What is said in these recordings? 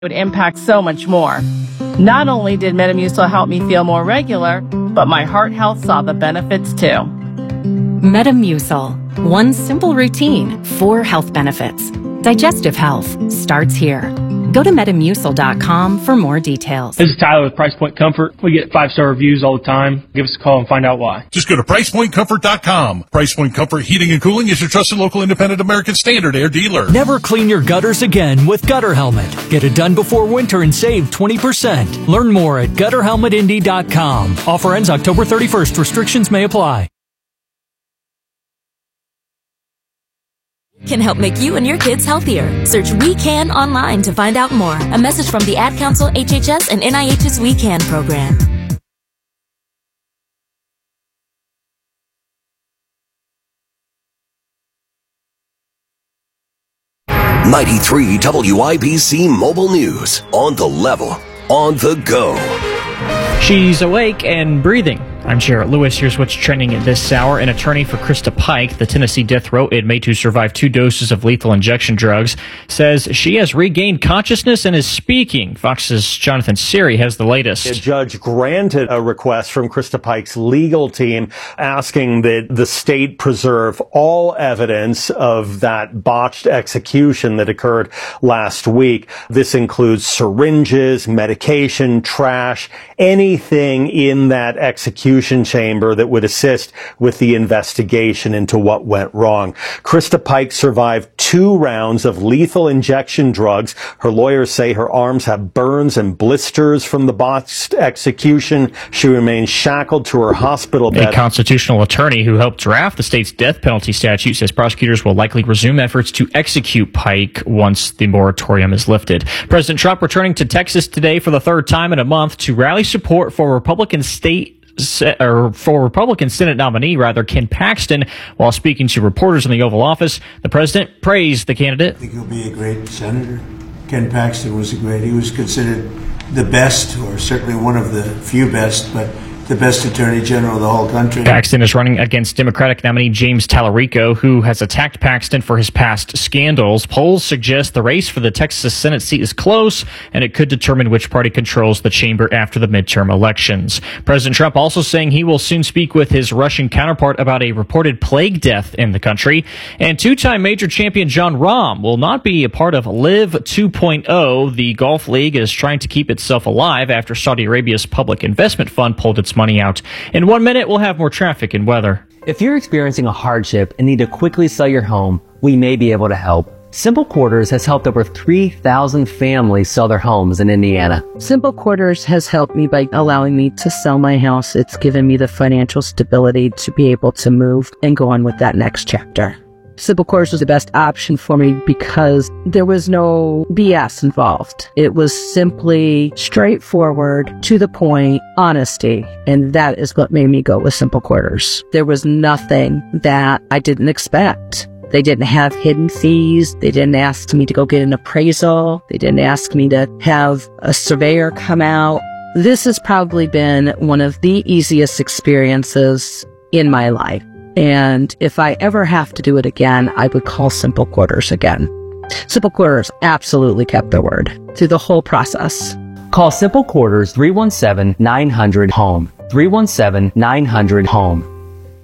would impact so much more. Not only did Metamucil help me feel more regular, but my heart health saw the benefits too. Metamucil. One simple routine, 4 health benefits. Digestive health starts here. Go to Metamucil.com for more details. This is Tyler with Price Point Comfort. We get 5-star reviews all the time. Give us a call and find out why. Just go to PricePointComfort.com. Price Point Comfort Heating and Cooling is your trusted local independent American Standard Air dealer. Never clean your gutters again with Gutter Helmet. Get it done before winter and save 20%. Learn more at GutterHelmetIndy.com. Offer ends October 31st. Restrictions may apply. Can help make you and your kids healthier. Search We Can online to find out more. A message from the Ad Council, HHS, and NIH's We Can program. '93 WIBC Mobile News. On the level, on the go. She's awake and breathing. I'm Jarrett Lewis. Here's what's trending at this hour. An attorney for Krista Pike, the Tennessee death row inmate who survived 2 doses of lethal injection drugs, says she has regained consciousness and is speaking. Fox's Jonathan Siri has the latest. A judge granted a request from Krista Pike's legal team asking that the state preserve all evidence of that botched execution that occurred last week. This includes syringes, medication, trash, anything in that execution chamber that would assist with the investigation into what went wrong. Krista Pike survived 2 rounds of lethal injection drugs. Her lawyers say her arms have burns and blisters from the botched execution. She remains shackled to her hospital bed. A constitutional attorney who helped draft the state's death penalty statute says prosecutors will likely resume efforts to execute Pike once the moratorium is lifted. President Trump returning to Texas today for the 3rd time in a month to rally support for Republican Senate nominee, Ken Paxton. While speaking to reporters in the Oval Office, the president praised the candidate. I think he'll be a great senator. Ken Paxton he was considered the best, or certainly one of the few best, but the best attorney general of the whole country. Paxton is running against Democratic nominee James Tallarico, who has attacked Paxton for his past scandals. Polls suggest the race for the Texas Senate seat is close, and it could determine which party controls the chamber after the midterm elections. President Trump also saying he will soon speak with his Russian counterpart about a reported plague death in the country. And 2-time major champion Jon Rahm will not be a part of LIV 2.0. The golf league is trying to keep itself alive after Saudi Arabia's public investment fund pulled its money out. In 1 minute, we'll have more traffic and weather. If you're experiencing a hardship and need to quickly sell your home, we may be able to help. Simple Quarters has helped over 3,000 families sell their homes in Indiana. Simple Quarters has helped me by allowing me to sell my house. It's given me the financial stability to be able to move and go on with that next chapter. Simple Quarters was the best option for me because there was no BS involved. It was simply straightforward, to the point, honesty. And that is what made me go with Simple Quarters. There was nothing that I didn't expect. They didn't have hidden fees. They didn't ask me to go get an appraisal. They didn't ask me to have a surveyor come out. This has probably been one of the easiest experiences in my life. And if I ever have to do it again, I would call Simple Quarters again. Simple Quarters absolutely kept their word through the whole process. Call Simple Quarters 317-900-HOME. 317-900-HOME.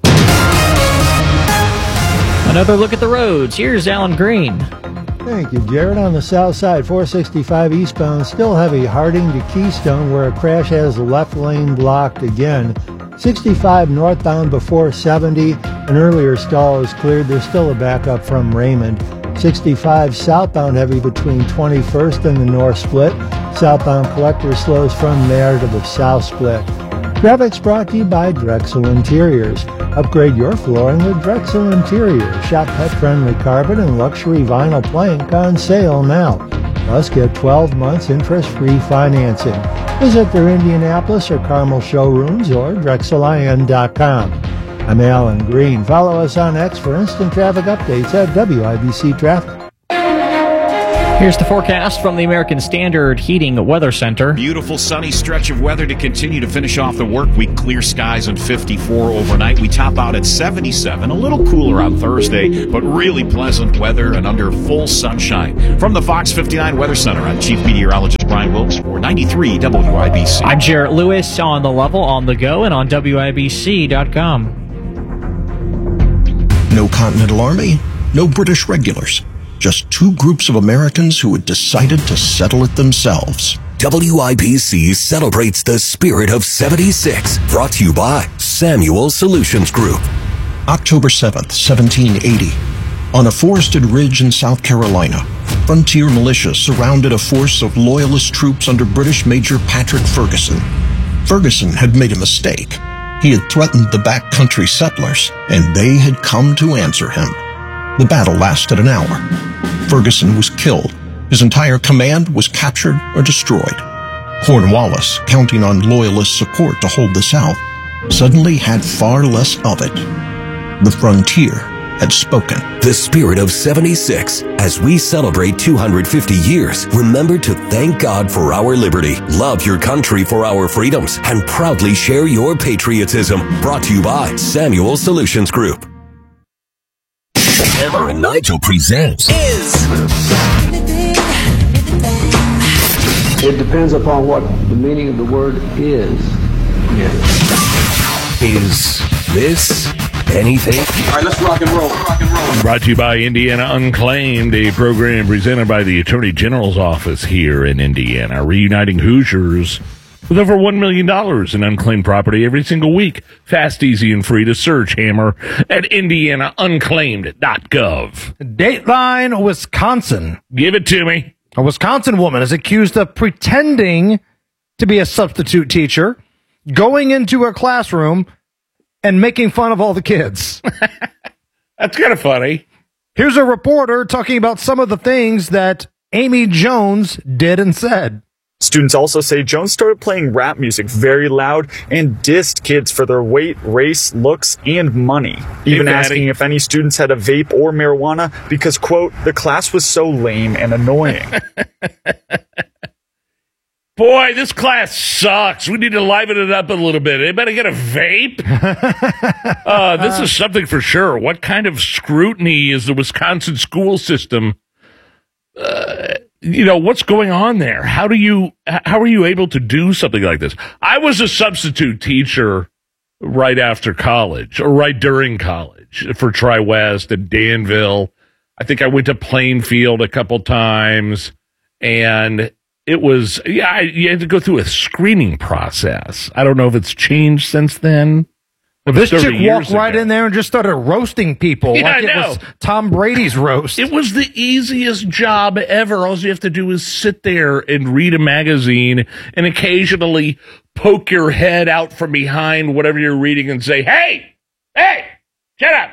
Another look at the roads. Here's Alan Green. Thank you, Jared. On the south side, 465 eastbound, still heavy Harding to Keystone, where a crash has the left lane blocked again. 65 northbound before 70, an earlier stall is cleared. There's still a backup from Raymond. 65 southbound heavy between 21st and the north split. Southbound collector slows from there to the south split. Traffic's brought to you by Drexel Interiors. Upgrade your flooring with Drexel Interiors. Shop pet-friendly carpet and luxury vinyl plank on sale now. Plus, get 12 months interest-free financing. Visit their Indianapolis or Carmel showrooms or DrexelIN.com. I'm Alan Green. Follow us on X for instant traffic updates at WIBC Traffic. Here's the forecast from the American Standard Heating Weather Center. Beautiful sunny stretch of weather to continue to finish off the work week. Clear skies and 54 overnight. We top out at 77. A little cooler on Thursday, but really pleasant weather and under full sunshine. From the Fox 59 Weather Center, I'm Chief Meteorologist Brian Wilkes for 93 WIBC. I'm Jarrett Lewis on the level, on the go, and on WIBC.com. No Continental Army, no British regulars. Just two groups of Americans who had decided to settle it themselves. WIBC celebrates the spirit of 76. Brought to you by Samuel Solutions Group. October 7th, 1780. On a forested ridge in South Carolina, frontier militia surrounded a force of loyalist troops under British Major Patrick Ferguson. Ferguson had made a mistake. He had threatened the backcountry settlers, and they had come to answer him. The battle lasted an hour. Ferguson was killed. His entire command was captured or destroyed. Cornwallis, counting on loyalist support to hold the South, suddenly had far less of it. The frontier had spoken. The spirit of 76. As we celebrate 250 years, remember to thank God for our liberty, love your country for our freedoms, and proudly share your patriotism. Brought to you by Samuel Solutions Group. Hammer and Nigel presents It depends upon what the meaning of the word is. Is this anything? All right, let's rock and roll. Brought to you by Indiana Unclaimed, a program presented by the Attorney General's office here in Indiana, reuniting Hoosiers with over $1 million in unclaimed property every single week. Fast, easy, and free to search Hammer at indianaunclaimed.gov. Dateline, Wisconsin. Give it to me. A Wisconsin woman is accused of pretending to be a substitute teacher, going into a classroom, and making fun of all the kids. That's kind of funny. Here's a reporter talking about some of the things that Amy Jones did and said. Students also say Jones started playing rap music very loud and dissed kids for their weight, race, looks, and money. Even asking if any students had a vape or marijuana because, quote, the class was so lame and annoying. Boy, this class sucks. We need to liven it up a little bit. Anybody get a vape? This is something for sure. What kind of scrutiny is the Wisconsin school system? What's going on there? How are you able to do something like this? I was a substitute teacher right after college, or right during college, for Tri-West and Danville. I think I went to Plainfield a couple times, and it was, you had to go through a screening process. I don't know if it's changed since then. Well, this chick walked right in there and just started roasting people like it was Tom Brady's roast. It was the easiest job ever. All you have to do is sit there and read a magazine and occasionally poke your head out from behind whatever you're reading and say, hey, shut up.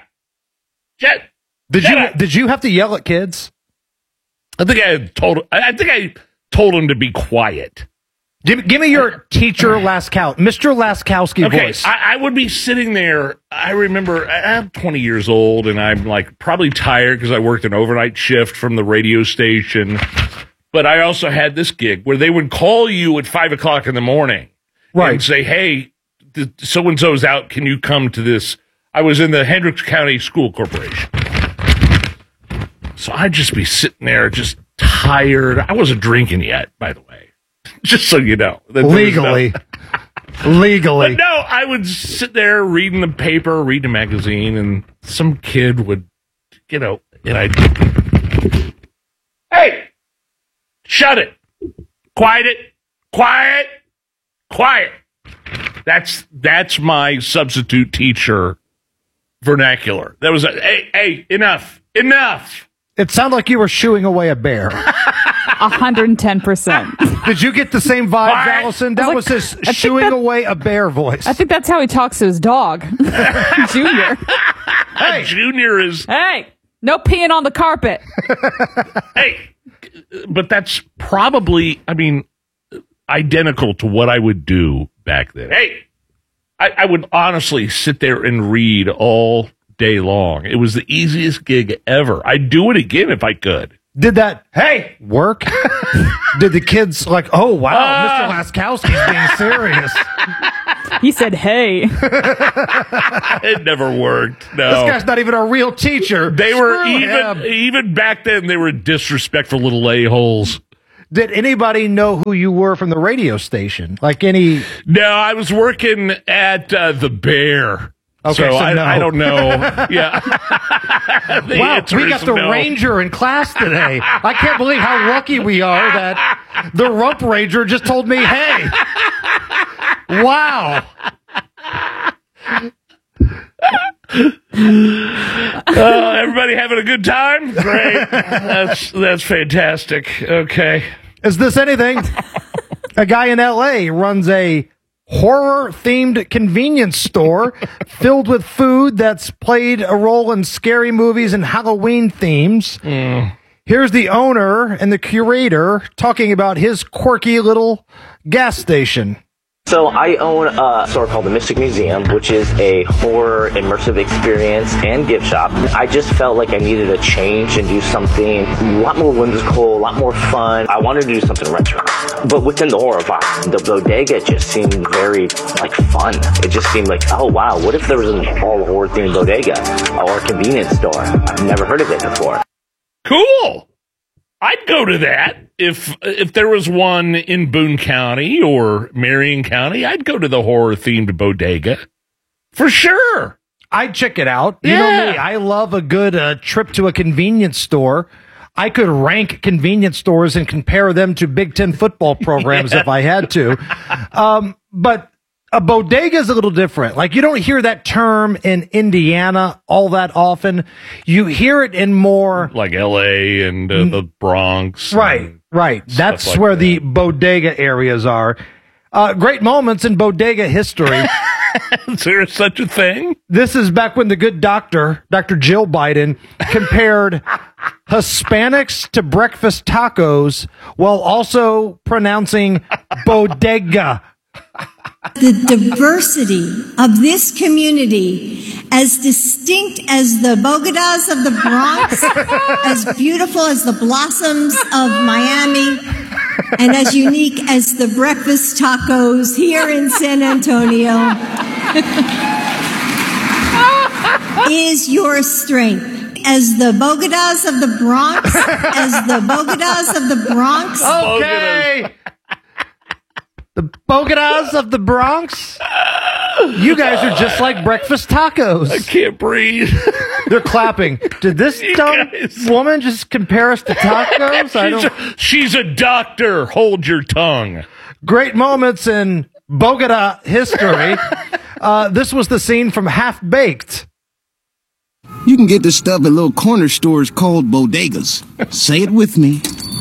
Did you have to yell at kids? I think I told him to be quiet. Give me your teacher Mr. Laskowski voice. I would be sitting there. I remember I'm 20 years old, and I'm like probably tired because I worked an overnight shift from the radio station. But I also had this gig where they would call you at 5 o'clock in the morning, and say, "Hey, so and so's out. Can you come to this?" I was in the Hendricks County School Corporation, so I'd just be sitting there, just tired. I wasn't drinking yet, by the way. Just so you know. Legally. But no, I would sit there reading the paper, reading a magazine, and some kid would, and I'd, hey, shut it. Quiet. That's my substitute teacher vernacular. That was, hey, enough. It sounded like you were shooing away a bear. 110%. Did you get the same vibe, Allison? That was his shooing away a bear voice. I think that's how he talks to his dog, Junior. Hey, Junior is... Hey, no peeing on the carpet. Hey, but that's probably, identical to what I would do back then. Hey, I would honestly sit there and read all day long. It was the easiest gig ever. I'd do it again if I could. Did that, hey, work? Did the kids like, oh, wow, Mr. Laskowski's being serious? He said, hey. It never worked. No. This guy's not even a real teacher. They were even back then, they were disrespectful little a-holes. Did anybody know who you were from the radio station? Like any? No, I was working at the Bear. Okay, so no. I don't know. Yeah. Wow, we got the Ranger in class today. I can't believe how lucky we are that the Rump Ranger just told me, hey. Wow. Everybody having a good time? Great. That's fantastic. Okay. Is this anything? A guy in L.A. runs a horror-themed convenience store filled with food that's played a role in scary movies and Halloween themes. Here's the owner and the curator talking about his quirky little gas station. So I own a store called the Mystic Museum, which is a horror immersive experience and gift shop. I just felt like I needed a change and do something a lot more whimsical, a lot more fun. I wanted to do something retro, but within the horror vibe. The bodega just seemed very fun. It just seemed like, oh wow, what if there was an all horror themed bodega or a convenience store? I've never heard of it before. Cool. I'd go to that if there was one in Boone County or Marion County. I'd go to the horror themed bodega for sure. I'd check it out. You know me, I love a good trip to a convenience store. I could rank convenience stores and compare them to Big Ten football programs if I had to. But a bodega is a little different. Like, you don't hear that term in Indiana all that often. You hear it in more like LA and the Bronx. Right. That's like where the bodega areas are. Great moments in bodega history. Is there such a thing? This is back when the good doctor, Dr. Jill Biden, compared Hispanics to breakfast tacos while also pronouncing bodega. The diversity of this community, as distinct as the Bogotas of the Bronx, as beautiful as the blossoms of Miami, and as unique as the breakfast tacos here in San Antonio, is your strength. As the Bogotas of the Bronx, Okay. The Bogotas of the Bronx? You guys are just like breakfast tacos. I can't breathe. They're clapping. Did this dumb woman just compare us to tacos? She's a doctor. Hold your tongue. Great moments in Bogota history. This was the scene from Half Baked. You can get this stuff at little corner stores called bodegas. Say it with me.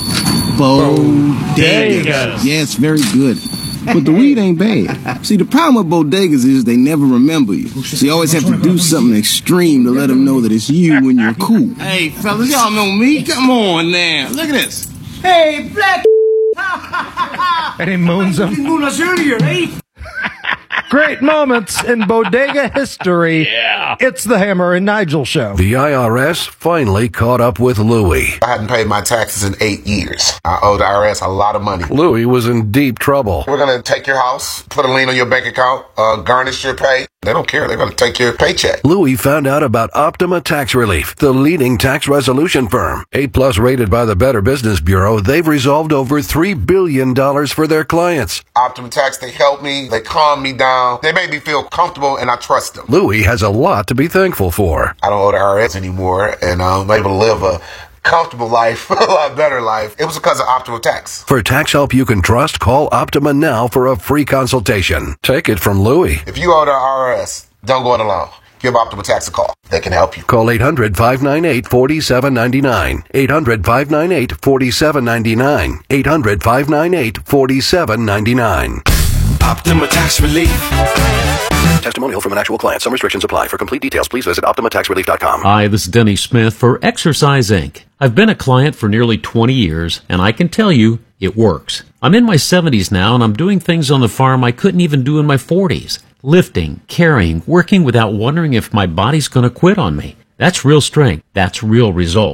Bodegas. Yes, very good. But the weed ain't bad. See, the problem with bodegas is they never remember you. So you always have to do something extreme to let them know that it's you when you're cool. Hey, fellas, y'all know me. Come on now. Look at this. Hey, black. And he moons them. Great moments in bodega history. Yeah. It's the Hammer and Nigel show. The IRS finally caught up with Louie. I hadn't paid my taxes in 8 years. I owe the IRS a lot of money. Louie was in deep trouble. We're going to take your house, put a lien on your bank account, garnish your pay. They don't care. They're going to take your paycheck. Louie found out about Optima Tax Relief, the leading tax resolution firm. 8+ rated by the Better Business Bureau, they've resolved over $3 billion for their clients. Optima Tax, they help me. They calm me down. They make me feel comfortable, and I trust them. Louie has a lot to be thankful for. I don't owe the IRS anymore, and I'm able to live a comfortable life, a lot better life. It was because of Optima Tax. For tax help you can trust, call Optima now for a free consultation. Take it from Louie. If you owe the IRS, don't go it alone. Give Optima Tax a call. They can help you. Call 800-598-4799. 800-598-4799. 800-598-4799. Optima Tax Relief. Testimonial from an actual client. Some restrictions apply. For complete details, please visit OptimaTaxRelief.com. Hi, this is Denny Smith for Exercise Inc. I've been a client for nearly 20 years, and I can tell you it works. I'm in my 70s now, and I'm doing things on the farm I couldn't even do in my 40s. Lifting, carrying, working without wondering if my body's going to quit on me. That's real strength. That's real results.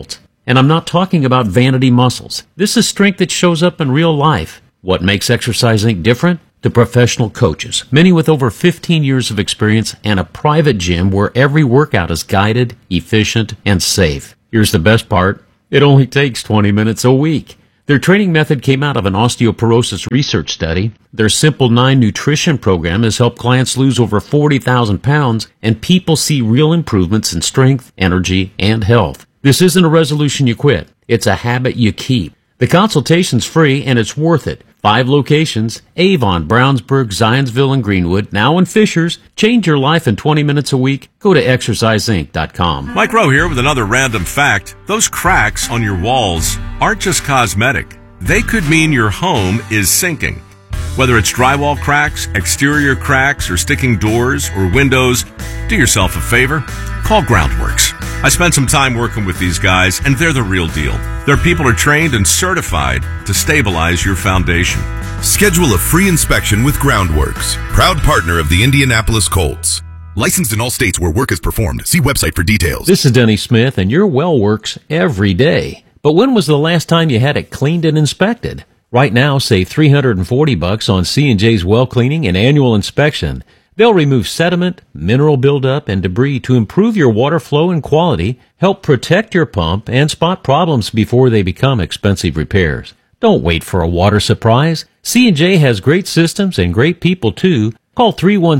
And I'm not talking about vanity muscles. This is strength that shows up in real life. What makes Exercise Inc. different? The professional coaches, many with over 15 years of experience, and a private gym where every workout is guided, efficient, and safe. Here's the best part. It only takes 20 minutes a week. Their training method came out of an osteoporosis research study. Their Simple 9 nutrition program has helped clients lose over 40,000 pounds, and people see real improvements in strength, energy, and health. This isn't a resolution you quit. It's a habit you keep. The consultation's free, and it's worth it. 5 locations: Avon, Brownsburg, Zionsville, and Greenwood. Now in Fishers. Change your life in 20 minutes a week. Go to exerciseinc.com. Mike Rowe here with another random fact. Those cracks on your walls aren't just cosmetic. They could mean your home is sinking. Whether it's drywall cracks, exterior cracks, or sticking doors or windows, do yourself a favor. Call Groundworks. I spent some time working with these guys, and they're the real deal. Their people are trained and certified to stabilize your foundation. Schedule a free inspection with Groundworks, proud partner of the Indianapolis Colts. Licensed in all states where work is performed. See website for details. This is Denny Smith, and your well works every day. But when was the last time you had it cleaned and inspected? Right now, save $340 on C&J's well cleaning and annual inspection. They'll remove sediment, mineral buildup, and debris to improve your water flow and quality, help protect your pump, and spot problems before they become expensive repairs. Don't wait for a water surprise. C&J has great systems and great people, too. Call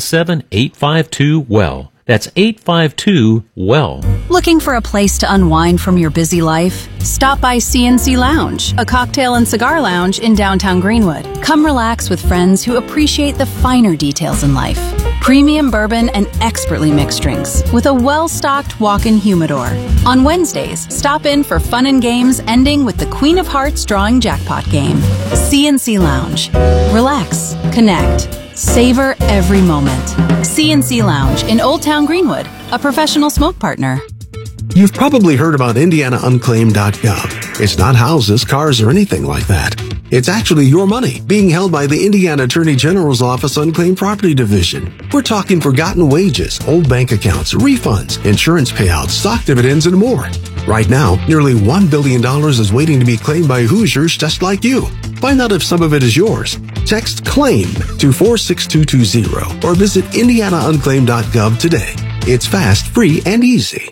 317-852-WELL. That's 852-WELL. Looking for a place to unwind from your busy life? Stop by CNC Lounge, a cocktail and cigar lounge in downtown Greenwood. Come relax with friends who appreciate the finer details in life. Premium bourbon and expertly mixed drinks with a well-stocked walk-in humidor. On Wednesdays, stop in for fun and games ending with the Queen of Hearts drawing jackpot game. CNC Lounge. Relax. Connect. Savor every moment. CNC Lounge in Old Town Greenwood, a professional smoke partner. You've probably heard about IndianaUnclaimed.gov. It's not houses, cars, or anything like that. It's actually your money being held by the Indiana Attorney General's Office Unclaimed Property Division. We're talking forgotten wages, old bank accounts, refunds, insurance payouts, stock dividends, and more. Right now, nearly $1 billion is waiting to be claimed by Hoosiers just like you. Find out if some of it is yours. Text CLAIM to 46220 or visit IndianaUnclaimed.gov today. It's fast, free, and easy.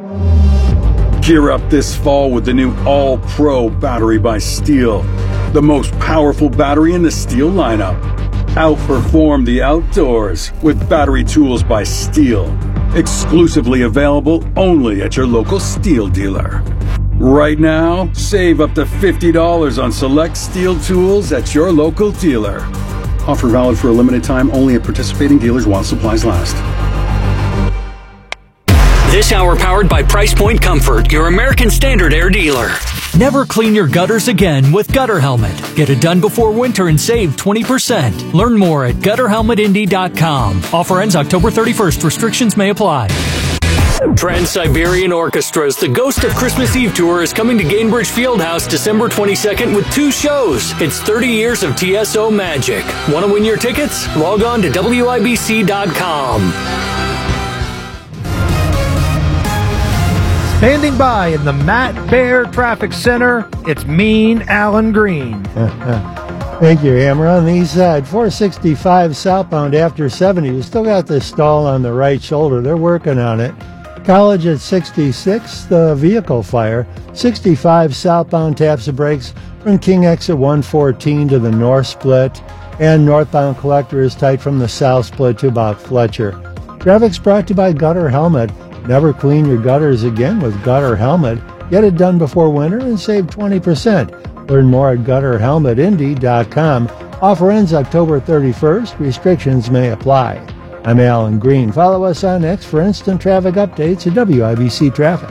Gear up this fall with the new All-Pro battery by Steel. The most powerful battery in the Steel lineup. Outperform the outdoors with battery tools by Steel. Exclusively available only at your local Steel dealer. Right now, save up to $50 on select Steel tools at your local dealer. Offer valid for a limited time only at participating dealers while supplies last. This hour powered by Price Point Comfort, your American Standard Air dealer. Never clean your gutters again with Gutter Helmet. Get it done before winter and save 20%. Learn more at gutterhelmetindy.com. Offer ends October 31st. Restrictions may apply. Trans-Siberian Orchestra's The Ghost of Christmas Eve Tour is coming to Gainbridge Fieldhouse December 22nd with 2 shows. It's 30 years of TSO magic. Want to win your tickets? Log on to WIBC.com. Standing by in the Matt Bear Traffic Center, it's Mean Alan Green. Thank you, Hammer. On the east side, 465 southbound after 70. You still got this stall on the right shoulder. They're working on it. College at 66, the vehicle fire. 65 southbound taps the brakes from King exit 114 to the north split. And northbound collector is tight from the south split to about Fletcher. Traffic's brought to you by Gutter Helmet. Never clean your gutters again with Gutter Helmet. Get it done before winter and save 20%. Learn more at gutterhelmetindy.com. Offer ends October 31st. Restrictions may apply. I'm Alan Green. Follow us on X for instant traffic updates at WIBC Traffic.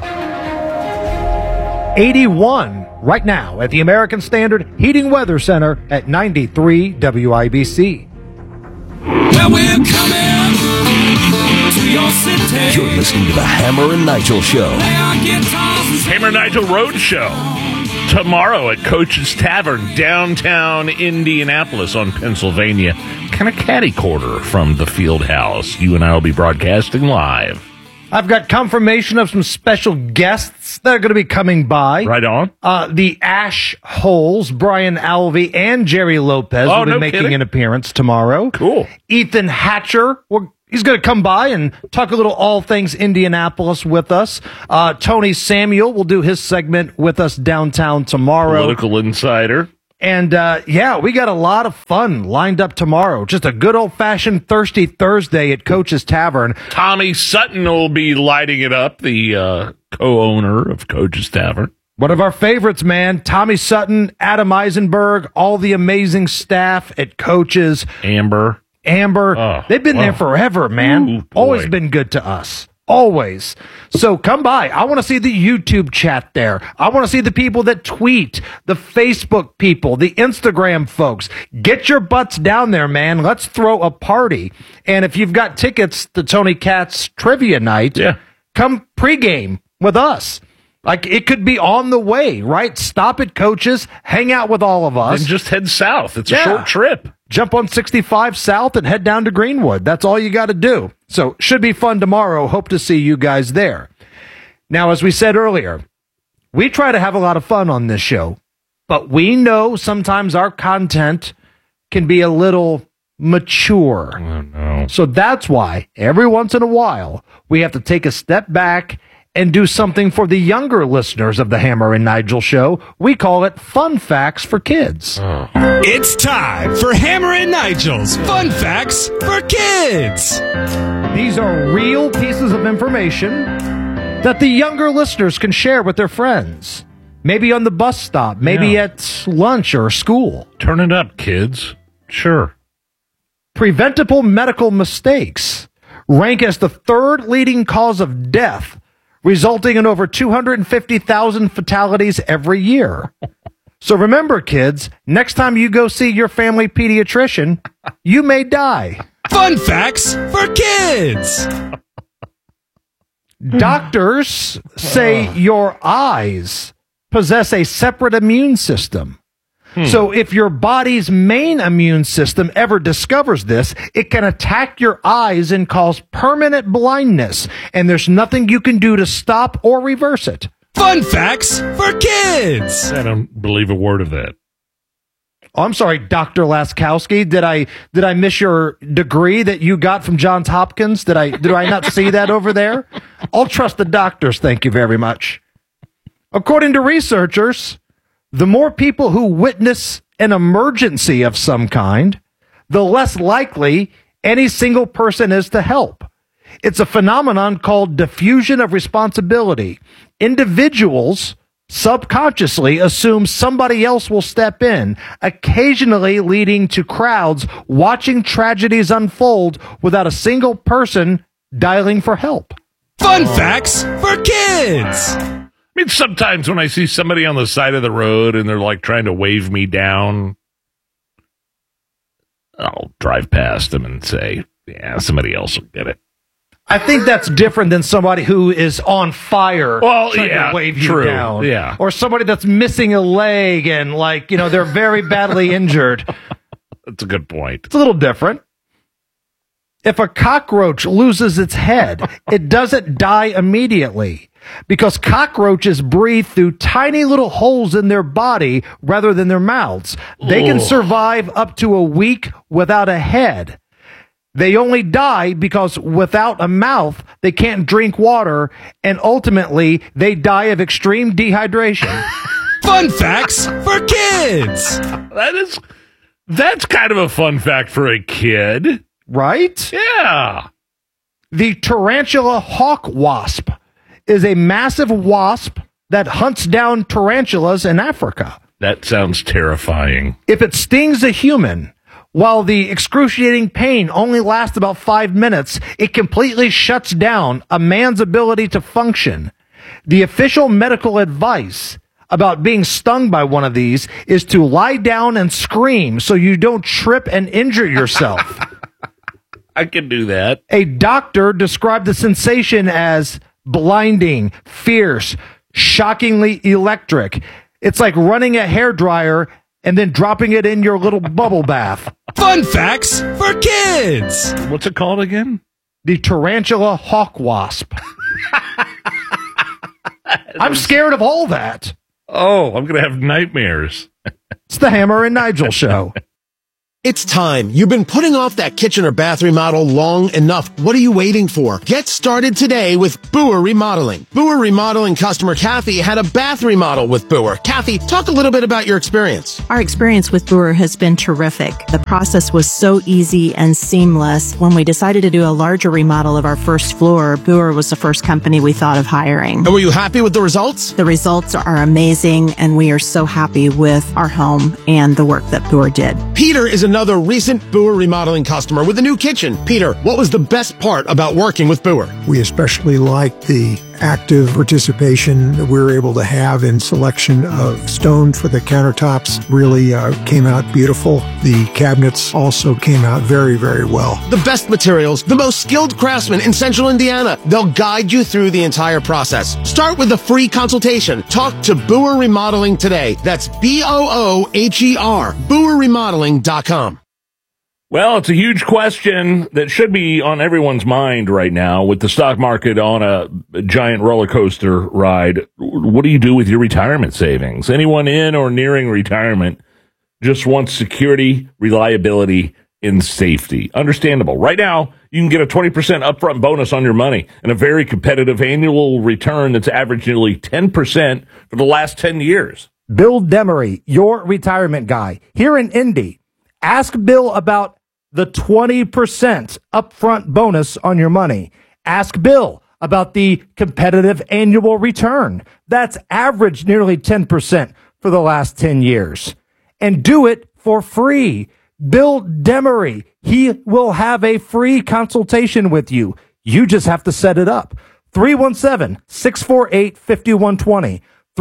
81 right now at the American Standard Heating Weather Center at 93 WIBC. Well, we're coming to your city. You're listening to the Hammer and Nigel Show. Hammer and Nigel Road Show. Tomorrow at Coach's Tavern, downtown Indianapolis on Pennsylvania. Kind of catty corner from the field house. You and I will be broadcasting live. I've got confirmation of some special guests that are going to be coming by. Right on. The Ash Holes, Brian Alvey and Jerry Lopez will be making an appearance tomorrow. Cool. Ethan Hatcher, he's going to come by and talk a little all things Indianapolis with us. Tony Samuel will do his segment with us downtown tomorrow. Political insider. And, we got a lot of fun lined up tomorrow. Just a good old-fashioned Thirsty Thursday at Coach's Tavern. Tommy Sutton will be lighting it up, the co-owner of Coach's Tavern. One of our favorites, man. Tommy Sutton, Adam Eisenberg, all the amazing staff at Coach's. Amber. They've been there forever, man. Ooh, always been good to us. Always. So come by. I want to see the YouTube chat there. I want to see the people that tweet, the Facebook people, the Instagram folks. Get your butts down there, man. Let's throw a party. And if you've got tickets to Tony Katz Trivia Night, come pregame with us. Like, it could be on the way, right? Stop at Coach's, hang out with all of us. And just head south. It's a short trip. Jump on 65 South and head down to Greenwood. That's all you got to do. So, should be fun tomorrow. Hope to see you guys there. Now, as we said earlier, we try to have a lot of fun on this show, but we know sometimes our content can be a little mature. Oh, no. So that's why every once in a while we have to take a step back and do something for the younger listeners of the Hammer and Nigel show. We call it Fun Facts for Kids. Oh. It's time for Hammer and Nigel's Fun Facts for Kids. These are real pieces of information that the younger listeners can share with their friends. Maybe on the bus stop, maybe at lunch or school. Turn it up, kids. Sure. Preventable medical mistakes rank as the third leading cause of death, resulting in over 250,000 fatalities every year. So remember, kids, next time you go see your family pediatrician, you may die. Fun facts for kids. Doctors say your eyes possess a separate immune system. So if your body's main immune system ever discovers this, it can attack your eyes and cause permanent blindness, and there's nothing you can do to stop or reverse it. Fun facts for kids. I don't believe a word of that. Oh, I'm sorry, Dr. Laskowski. Did I miss your degree that you got from Johns Hopkins? Did I not see that over there? I'll trust the doctors, thank you very much. According to researchers, the more people who witness an emergency of some kind, the less likely any single person is to help. It's a phenomenon called diffusion of responsibility. Individuals subconsciously assume somebody else will step in, occasionally leading to crowds watching tragedies unfold without a single person dialing for help. Fun facts for kids. I mean, sometimes when I see somebody on the side of the road and they're like trying to wave me down, I'll drive past them and say, yeah, somebody else will get it. I think that's different than somebody who is on fire trying to wave you down. Yeah. Or somebody that's missing a leg and they're very badly injured. That's a good point. It's a little different. If a cockroach loses its head, it doesn't die immediately because cockroaches breathe through tiny little holes in their body rather than their mouths. They can survive up to a week without a head. They only die because without a mouth, they can't drink water, and ultimately, they die of extreme dehydration. Fun facts for kids. That's kind of a fun fact for a kid. Right? Yeah. The tarantula hawk wasp is a massive wasp that hunts down tarantulas in Africa. That sounds terrifying. If it stings a human, while the excruciating pain only lasts about 5 minutes, it completely shuts down a man's ability to function. The official medical advice about being stung by one of these is to lie down and scream so you don't trip and injure yourself. I can do that. A doctor described the sensation as blinding, fierce, shockingly electric. It's like running a hairdryer and then dropping it in your little bubble bath. Fun facts for kids. What's it called again? The tarantula hawk wasp. I'm scared of all that. Oh, I'm going to have nightmares. It's the Hammer and Nigel Show. It's time. You've been putting off that kitchen or bath remodel long enough. What are you waiting for? Get started today with Boer Remodeling. Boer Remodeling customer Kathy had a bath remodel with Boer. Kathy, talk a little bit about your experience. Our experience with Boer has been terrific. The process was so easy and seamless. When we decided to do a larger remodel of our first floor, Boer was the first company we thought of hiring. And were you happy with the results? The results are amazing, and we are so happy with our home and the work that Boer did. Peter is another recent Boer Remodeling customer with a new kitchen. Peter, what was the best part about working with Boer? We especially liked the active participation that we were able to have in selection of stone for the countertops. Really came out beautiful. The cabinets also came out very, very well. The best materials, the most skilled craftsmen in Central Indiana. They'll guide you through the entire process. Start with a free consultation. Talk to Boer Remodeling today. That's Booher, BoerRemodeling.com. Well, it's a huge question that should be on everyone's mind right now with the stock market on a giant roller coaster ride. What do you do with your retirement savings? Anyone in or nearing retirement just wants security, reliability, and safety. Understandable. Right now, you can get a 20% upfront bonus on your money and a very competitive annual return that's averaged nearly 10% for the last 10 years. Bill Demery, your retirement guy, here in Indy. Ask Bill about the 20% upfront bonus on your money. Ask Bill about the competitive annual return. That's averaged nearly 10% for the last 10 years. And do it for free. Bill Demery, he will have a free consultation with you. You just have to set it up. 317-648-5120.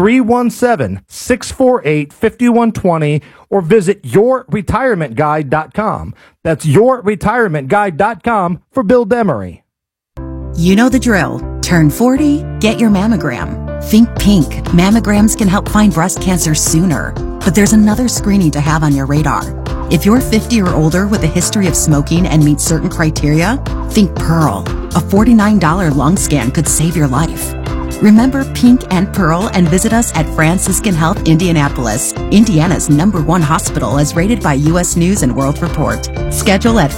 317-648-5120 or visit yourretirementguide.com. That's yourretirementguide.com for Bill Demery. You know the drill. Turn 40, get your mammogram. Think pink. Mammograms can help find breast cancer sooner. But there's another screening to have on your radar. If you're 50 or older with a history of smoking and meet certain criteria, think Pearl. A $49 lung scan could save your life. Remember Pink and Pearl and visit us at Franciscan Health Indianapolis, Indiana's #1 hospital as rated by U.S. News and World Report. Schedule at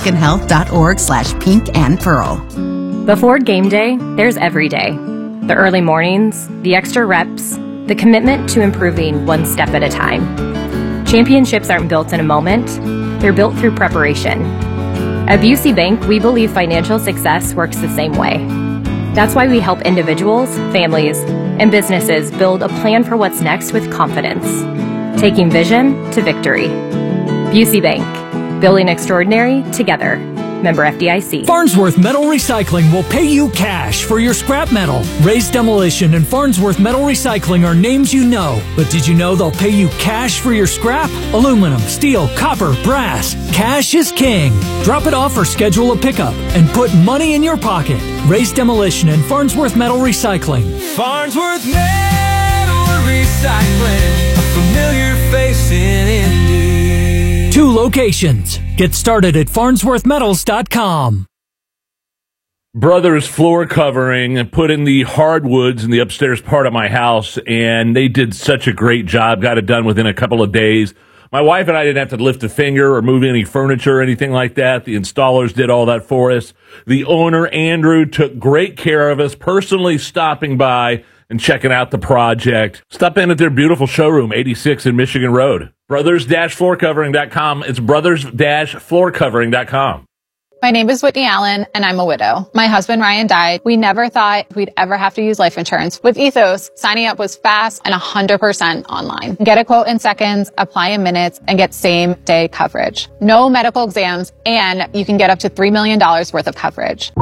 franciscanhealth.org/pinkandpearl. Before game day, there's every day. The early mornings, the extra reps, the commitment to improving one step at a time. Championships aren't built in a moment, they're built through preparation. At Busey Bank, we believe financial success works the same way. That's why we help individuals, families, and businesses build a plan for what's next with confidence, taking vision to victory. Busey Bank, building extraordinary together. Member FDIC. Farnsworth Metal Recycling will pay you cash for your scrap metal. Raise Demolition and Farnsworth Metal Recycling are names you know. But did you know they'll pay you cash for your scrap? Aluminum, steel, copper, brass. Cash is king. Drop it off or schedule a pickup and put money in your pocket. Raise Demolition and Farnsworth Metal Recycling. Farnsworth Metal Recycling, a familiar face in Indy. 2 locations. Get started at farnsworthmetals.com. Brothers Floor Covering put in the hardwoods in the upstairs part of my house, and they did such a great job. Got it done within a couple of days. My wife and I didn't have to lift a finger or move any furniture or anything like that. The installers did all that for us. The owner, Andrew, took great care of us, personally stopping by and checking out the project. Stop in at their beautiful showroom, 86 in Michigan Road. Brothers-floorcovering.com. It's brothers-floorcovering.com. My name is Whitney Allen, and I'm a widow. My husband, Ryan, died. We never thought we'd ever have to use life insurance. With Ethos, signing up was fast and 100% online. Get a quote in seconds, apply in minutes, and get same-day coverage. No medical exams, and you can get up to $3 million worth of coverage.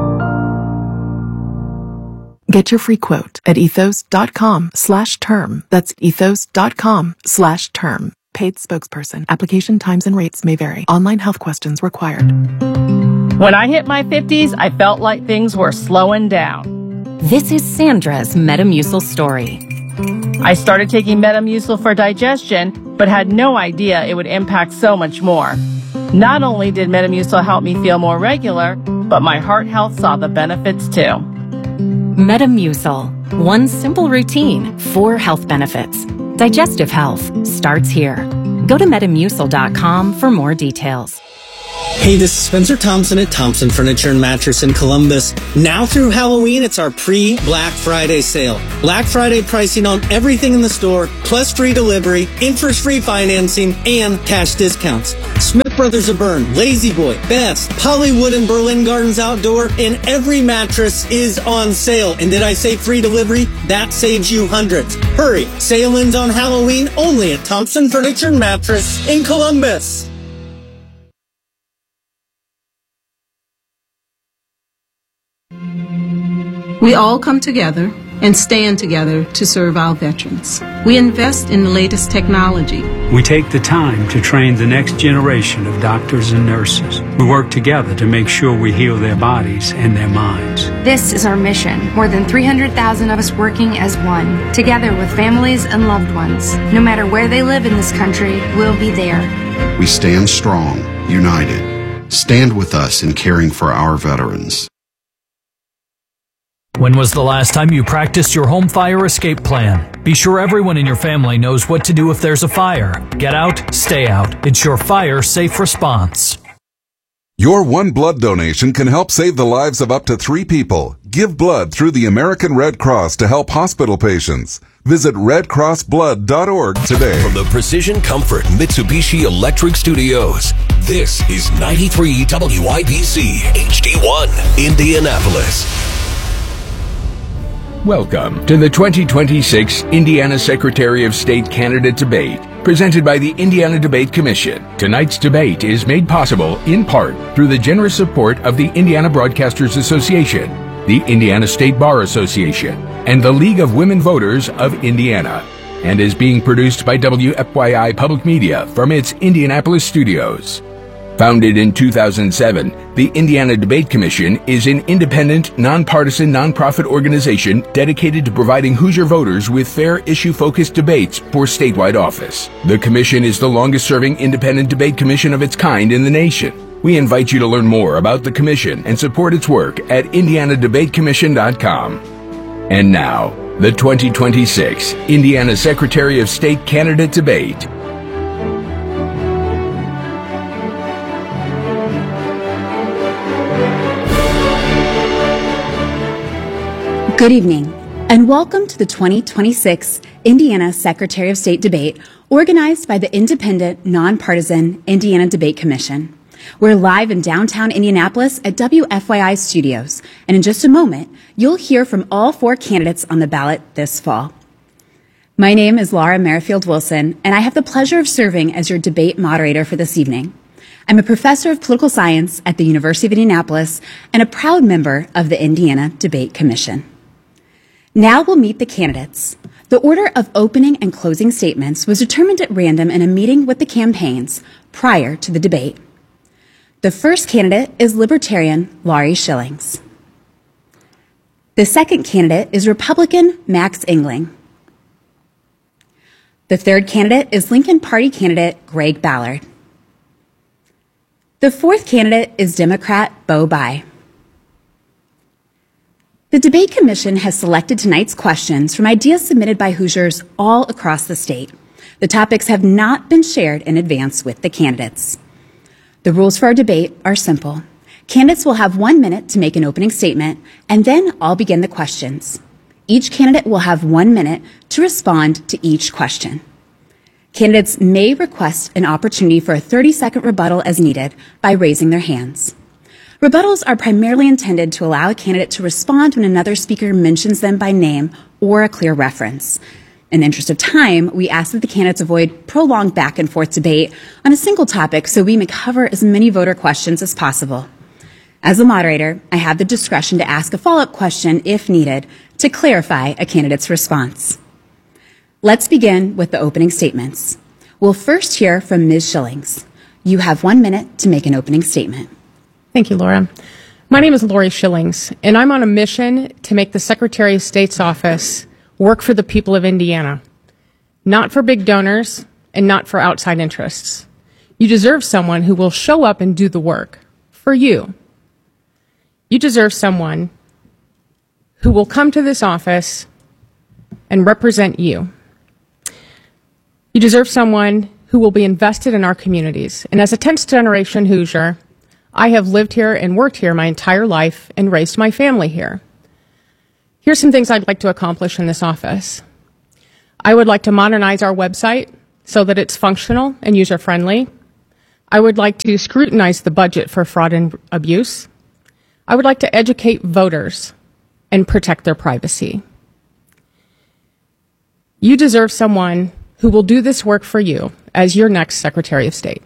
Get your free quote at ethos.com/term. That's ethos.com/term. Paid spokesperson. Application times and rates may vary. Online health questions required. When I hit my 50s, I felt like things were slowing down. This is Sandra's Metamucil story. I started taking Metamucil for digestion, but had no idea it would impact so much more. Not only did Metamucil help me feel more regular, but my heart health saw the benefits too. Metamucil, One simple routine, 4 health benefits. Digestive health starts here. Go to Metamucil.com for more details. Hey, this is Spencer Thompson at Thompson Furniture and Mattress in Columbus. Now through Halloween, it's our pre-Black Friday sale. Black Friday pricing on everything in the store, plus free delivery, interest-free financing, and cash discounts. Smith Brothers of Bern, Lazy Boy, Best, Hollywood and Berlin Gardens Outdoor, and every mattress is on sale. And did I say free delivery? That saves you hundreds. Hurry, sale ends on Halloween only at Thompson Furniture and Mattress in Columbus. We all come together and stand together to serve our veterans. We invest in the latest technology. We take the time to train the next generation of doctors and nurses. We work together to make sure we heal their bodies and their minds. This is our mission. More than 300,000 of us working as one, together with families and loved ones. No matter where they live in this country, we'll be there. We stand strong, united. Stand with us in caring for our veterans. When was the last time you practiced your home fire escape plan? Be sure everyone in your family knows what to do if there's a fire. Get out, stay out. It's your fire safe response. Your one blood donation can help save the lives of up to 3 people. Give blood through the American Red Cross to help hospital patients. Visit redcrossblood.org today. From the Precision Comfort Mitsubishi Electric Studios, this is 93 WIBC HD1, Indianapolis. Welcome to the 2026 Indiana Secretary of State Candidate Debate, presented by the Indiana Debate Commission. Tonight's debate is made possible in part through the generous support of the Indiana Broadcasters Association, the Indiana State Bar Association, and the League of Women Voters of Indiana, and is being produced by WFYI Public Media from its Indianapolis studios. Founded in 2007, the Indiana Debate Commission is an independent, nonpartisan, nonprofit organization dedicated to providing Hoosier voters with fair, issue-focused debates for statewide office. The commission is the longest-serving independent debate commission of its kind in the nation. We invite you to learn more about the commission and support its work at indianadebatecommission.com. And now, the 2026 Indiana Secretary of State Candidate Debate. Good evening, and welcome to the 2026 Indiana Secretary of State Debate, organized by the independent, nonpartisan Indiana Debate Commission. We're live in downtown Indianapolis at WFYI Studios, and in just a moment, you'll hear from all 4 candidates on the ballot this fall. My name is Laura Merrifield Wilson, and I have the pleasure of serving as your debate moderator for this evening. I'm a professor of political science at the University of Indianapolis and a proud member of the Indiana Debate Commission. Now we'll meet the candidates. The order of opening and closing statements was determined at random in a meeting with the campaigns prior to the debate. The first candidate is Libertarian Laurie Schillings. The second candidate is Republican Max Engling. The third candidate is Lincoln Party candidate Greg Ballard. The fourth candidate is Democrat Bo Bai. The Debate Commission has selected tonight's questions from ideas submitted by Hoosiers all across the state. The topics have not been shared in advance with the candidates. The rules for our debate are simple. Candidates will have 1 minute to make an opening statement, and then I'll begin the questions. Each candidate will have 1 minute to respond to each question. Candidates may request an opportunity for a 30-second rebuttal as needed by raising their hands. Rebuttals are primarily intended to allow a candidate to respond when another speaker mentions them by name or a clear reference. In the interest of time, we ask that the candidates avoid prolonged back and forth debate on a single topic so we may cover as many voter questions as possible. As a moderator, I have the discretion to ask a follow-up question if needed to clarify a candidate's response. Let's begin with the opening statements. We'll first hear from Ms. Schillings. You have 1 minute to make an opening statement. Thank you, Laura. My name is Laurie Schillings, and I'm on a mission to make the Secretary of State's office work for the people of Indiana, not for big donors and not for outside interests. You deserve someone who will show up and do the work for you. You deserve someone who will come to this office and represent you. You deserve someone who will be invested in our communities. And as a 10th generation Hoosier, I have lived here and worked here my entire life and raised my family here. Here's some things I'd like to accomplish in this office. I would like to modernize our website so that it's functional and user-friendly. I would like to scrutinize the budget for fraud and abuse. I would like to educate voters and protect their privacy. You deserve someone who will do this work for you as your next Secretary of State.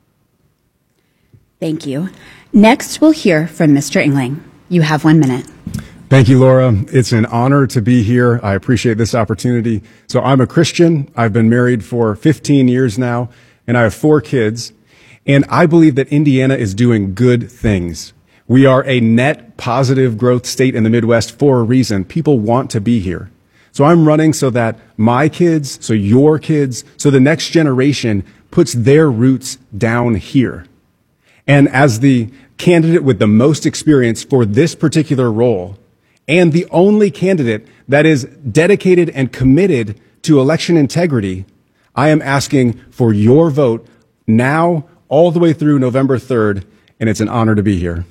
Thank you. Next, we'll hear from Mr. Engling. You have 1 minute. Thank you, Laura. It's an honor to be here. I appreciate this opportunity. So I'm a Christian. I've been married for 15 years now, and I have 4 kids. And I believe that Indiana is doing good things. We are a net positive growth state in the Midwest for a reason. People want to be here. So I'm running so that my kids, so your kids, so the next generation puts their roots down here. And as the candidate with the most experience for this particular role, and the only candidate that is dedicated and committed to election integrity, I am asking for your vote now all the way through November 3rd, and it's an honor to be here.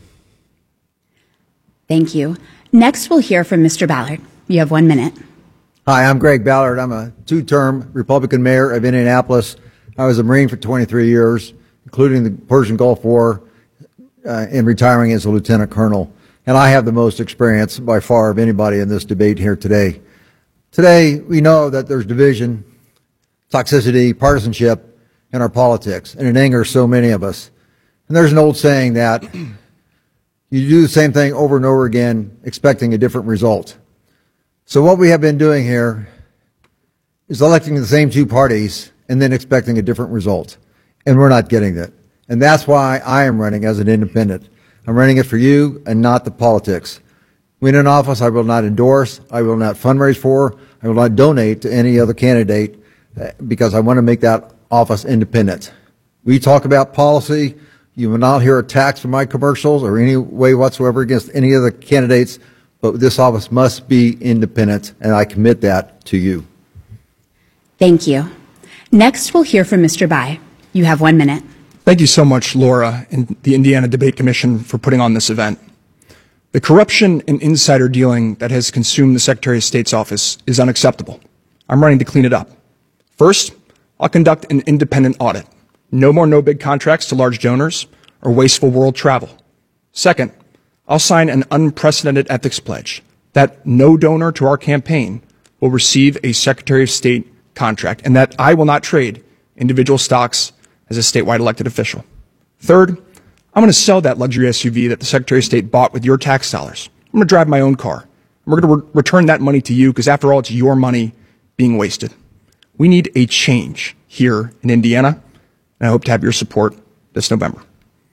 Thank you. Next, we'll hear from Mr. Ballard. You have 1 minute. Hi, I'm Greg Ballard. I'm a 2-term Republican mayor of Indianapolis. I was a Marine for 23 years, including the Persian Gulf War, and retiring as a lieutenant colonel. And I have the most experience by far of anybody in this debate here today. Today, we know that there's division, toxicity, partisanship in our politics, and it angers so many of us. And there's an old saying that you do the same thing over and over again, expecting a different result. So what we have been doing here is electing the same 2 parties and then expecting a different result. And we're not getting that. And that's why I am running as an independent. I'm running it for you and not the politics. When in office, I will not endorse, I will not fundraise for, I will not donate to any other candidate because I want to make that office independent. We talk about policy. You will not hear attacks from my commercials or any way whatsoever against any of the candidates, but this office must be independent, and I commit that to you. Thank you. Next, we'll hear from Mr. Bai. You have 1 minute. Thank you so much, Laura, and the Indiana Debate Commission for putting on this event. The corruption and insider dealing that has consumed the Secretary of State's office is unacceptable. I'm running to clean it up. First, I'll conduct an independent audit. No more no-bid contracts to large donors or wasteful world travel. Second, I'll sign an unprecedented ethics pledge that no donor to our campaign will receive a Secretary of State contract and that I will not trade individual stocks as a statewide elected official. Third, I'm going to sell that luxury SUV that the Secretary of State bought with your tax dollars. I'm going to drive my own car. We're going to return that money to you because, after all, it's your money being wasted. We need a change here in Indiana, and I hope to have your support this November.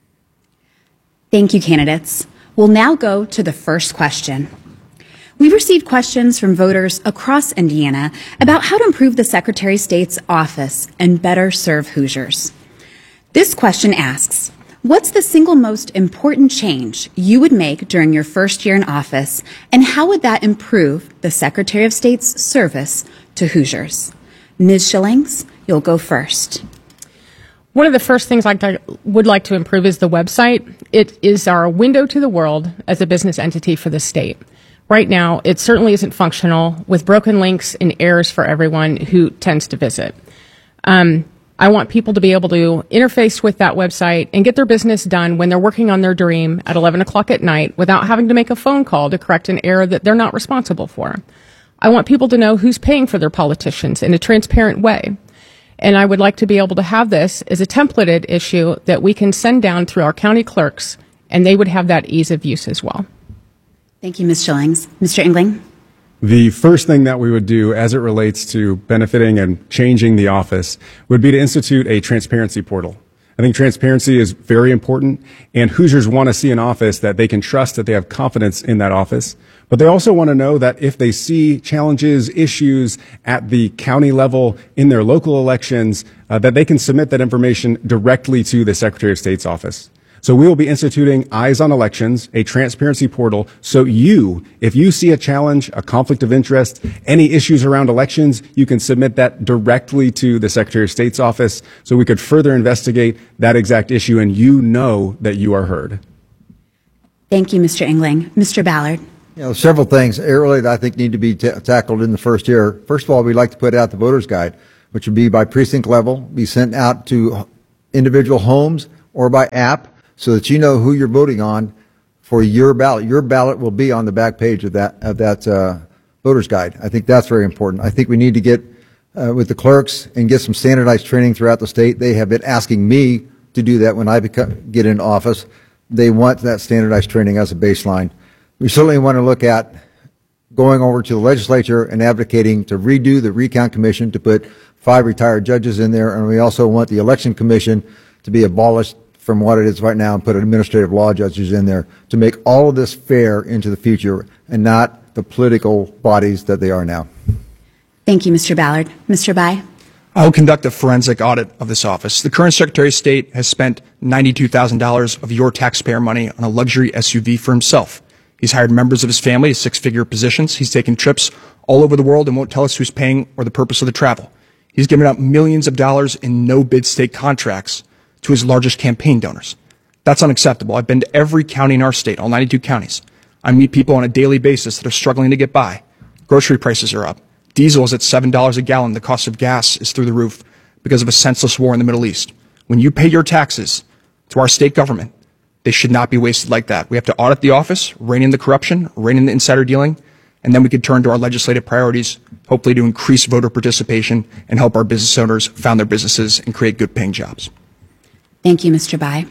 Thank you, candidates. We'll now go to the first question. We received questions from voters across Indiana about how to improve the Secretary of State's office and better serve Hoosiers. This question asks, what's the single most important change you would make during your first year in office, and how would that improve the Secretary of State's service to Hoosiers? Ms. Schillings, you'll go first. One of the first things I would like to improve is the website. It is our window to the world as a business entity for the state. Right now, it certainly isn't functional with broken links and errors for everyone who tends to visit. I want people to be able to interface with that website and get their business done when they're working on their dream at 11 o'clock at night without having to make a phone call to correct an error that they're not responsible for. I want people to know who's paying for their politicians in a transparent way. And I would like to be able to have this as a templated issue that we can send down through our county clerks, and they would have that ease of use as well. Thank you, Ms. Schillings. Mr. Engling? The first thing that we would do as it relates to benefiting and changing the office would be to institute a transparency portal. I think transparency is very important, and Hoosiers want to see an office that they can trust, that they have confidence in that office. But they also want to know that if they see challenges, issues at the county level in their local elections, that they can submit that information directly to the Secretary of State's office. So we will be instituting Eyes on Elections, a transparency portal. So if you see a challenge, a conflict of interest, any issues around elections, you can submit that directly to the Secretary of State's office so we could further investigate that exact issue and you know that you are heard. Thank you, Mr. Engling. Mr. Ballard. Several things early that I think need to be tackled in the first year. First of all, we'd like to put out the voter's guide, which would be by precinct level, be sent out to individual homes or by app so that you know who you're voting on for your ballot. Your ballot will be on the back page of that voter's guide. I think that's very important. I think we need to get with the clerks and get some standardized training throughout the state. They have been asking me to do that when I get into office. They want that standardized training as a baseline. We certainly want to look at going over to the legislature and advocating to redo the recount commission to put 5 retired judges in there, and we also want the election commission to be abolished from what it is right now and put administrative law judges in there to make all of this fair into the future and not the political bodies that they are now. Thank you, Mr. Ballard. Mr. Bai. I will conduct a forensic audit of this office. The current Secretary of State has spent $92,000 of your taxpayer money on a luxury SUV for himself. He's hired members of his family to 6-figure positions. He's taken trips all over the world and won't tell us who's paying or the purpose of the travel. He's given out millions of dollars in no-bid state contracts to his largest campaign donors. That's unacceptable. I've been to every county in our state, all 92 counties. I meet people on a daily basis that are struggling to get by. Grocery prices are up. Diesel is at $7 a gallon. The cost of gas is through the roof because of a senseless war in the Middle East. When you pay your taxes to our state government, they should not be wasted like that. We have to audit the office, rein in the corruption, rein in the insider dealing, and then we could turn to our legislative priorities, hopefully to increase voter participation and help our business owners found their businesses and create good-paying jobs. Thank you, Mr. Bai.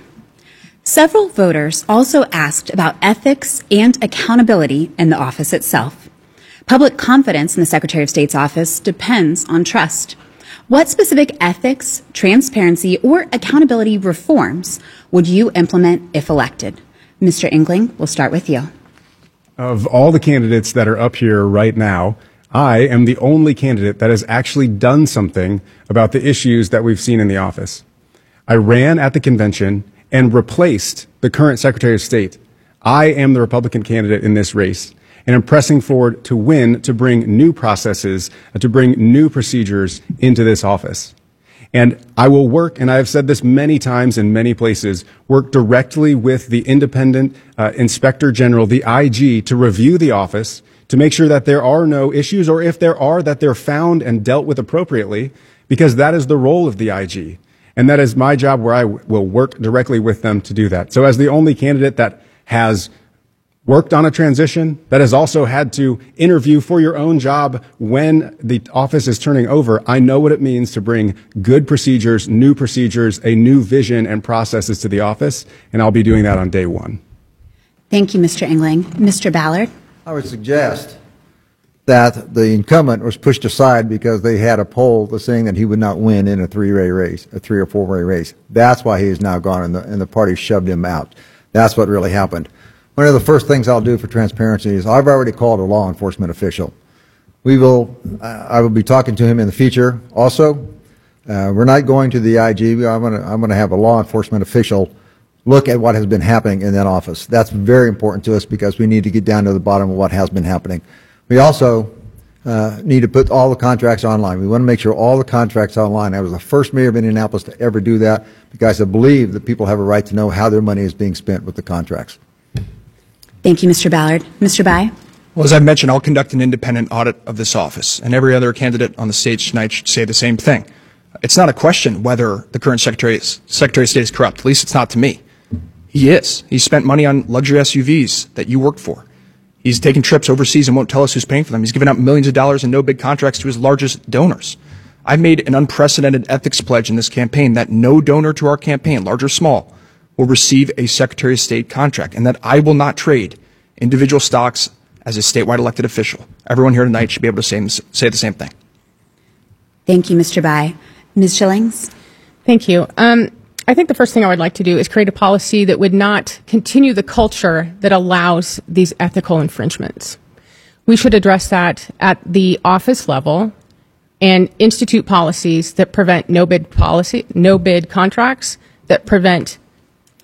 Several voters also asked about ethics and accountability in the office itself. Public confidence in the Secretary of State's office depends on trust. What specific ethics, transparency, or accountability reforms would you implement if elected? Mr. Engling, we'll start with you. Of all the candidates that are up here right now, I am the only candidate that has actually done something about the issues that we've seen in the office. I ran at the convention and replaced the current Secretary of State. I am the Republican candidate in this race, and I'm pressing forward to win, to bring new processes, to bring new procedures into this office. And I will work, and I have said this many times in many places, work directly with the independent Inspector General, the IG, to review the office, to make sure that there are no issues, or if there are, that they're found and dealt with appropriately, because that is the role of the IG. And that is my job, where I will work directly with them to do that. So as the only candidate that has worked on a transition, that has also had to interview for your own job when the office is turning over, I know what it means to bring good procedures, a new vision and processes to the office, and I'll be doing that on day one. Thank you, Mr. Engling. Mr. Ballard? I would suggest that the incumbent was pushed aside because they had a poll that's saying that he would not win in a 3-way race, a 3 or 4-way race. That's why he is now gone, and the party shoved him out. That's what really happened. One of the first things I'll do for transparency is I've already called a law enforcement official. I will be talking to him in the future. Also, we're not going to the IG. I'm going to have a law enforcement official look at what has been happening in that office. That's very important to us because we need to get down to the bottom of what has been happening. We also need to put all the contracts online. We want to make sure all the contracts are online. I was the first mayor of Indianapolis to ever do that because I believe that people have a right to know how their money is being spent with the contracts. Thank you, Mr. Ballard. Mr. Bai? Well, as I mentioned, I'll conduct an independent audit of this office, and every other candidate on the stage tonight should say the same thing. It's not a question whether the current Secretary of State is corrupt. At least it's not to me. He is. He spent money on luxury SUVs that you worked for. He's taken trips overseas and won't tell us who's paying for them. He's given out millions of dollars in no-bid contracts to his largest donors. I've made an unprecedented ethics pledge in this campaign that no donor to our campaign, large or small, will receive a Secretary of State contract, and that I will not trade individual stocks as a statewide elected official. Everyone here tonight should be able to say the same thing. Thank you, Mr. Bai. Ms. Schillings? Thank you. I think the first thing I would like to do is create a policy that would not continue the culture that allows these ethical infringements. We should address that at the office level and institute policies that prevent no-bid contracts, that prevent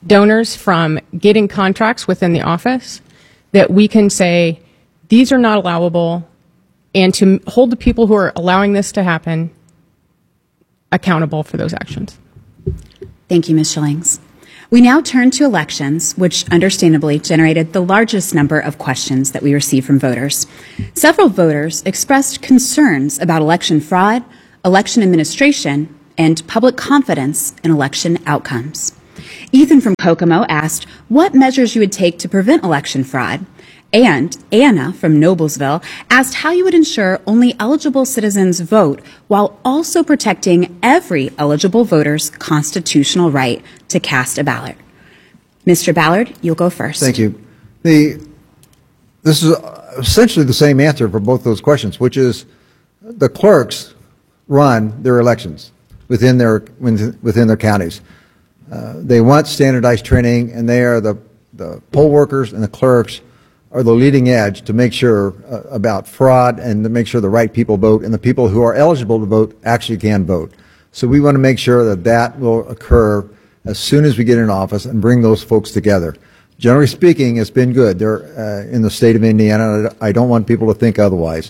donors from getting contracts within the office, that we can say these are not allowable, and to hold the people who are allowing this to happen accountable for those actions. Thank you, Ms. Schillings. We now turn to elections, which understandably generated the largest number of questions that we received from voters. Several voters expressed concerns about election fraud, election administration, and public confidence in election outcomes. Ethan from Kokomo asked what measures you would take to prevent election fraud. And Anna from Noblesville asked how you would ensure only eligible citizens vote while also protecting every eligible voter's constitutional right to cast a ballot. Mr. Ballard, you'll go first. Thank you. This is essentially the same answer for both those questions, which is the clerks run their elections within their counties. They want standardized training, and they are the poll workers and the clerks are the leading edge to make sure about fraud and to make sure the right people vote and the people who are eligible to vote actually can vote. So we want to make sure that that will occur as soon as we get in office and bring those folks together. Generally speaking, it's been good. They're in the state of Indiana. I don't want people to think otherwise.